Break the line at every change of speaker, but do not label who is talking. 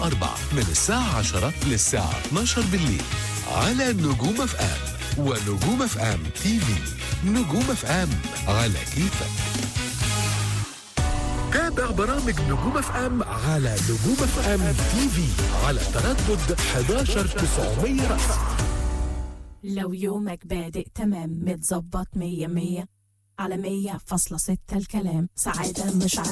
وأربع من الساعة 10 للساعة 12 بالليل على نجوم اف ام ونجوم اف ام تي في. نجوم اف ام على كيفك. تابع برامج نجوم اف ام على نجوم اف ام تي في على تردد 11900 رأس.
لو يومك بادئ تمام متظبط 100 100 على 100.6 الكلام سعادة مش عادة.